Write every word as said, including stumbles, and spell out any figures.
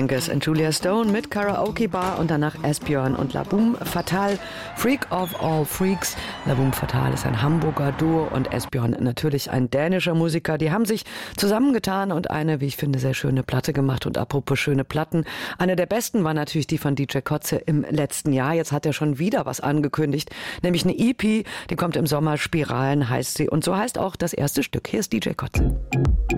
Angus und Julia Stone mit Karaoke Bar und danach Esbjörn und La Boom Fatale, Freak of All Freaks. La Boom Fatale ist ein Hamburger Duo und Esbjörn natürlich ein dänischer Musiker. Die haben sich zusammengetan und eine, wie ich finde, sehr schöne Platte gemacht. Und apropos schöne Platten, eine der besten war natürlich die von D J Kotze im letzten Jahr. Jetzt hat er schon wieder was angekündigt, nämlich eine E P, die kommt im Sommer, Spiralen heißt sie. Und so heißt auch das erste Stück. Hier ist D J Kotze.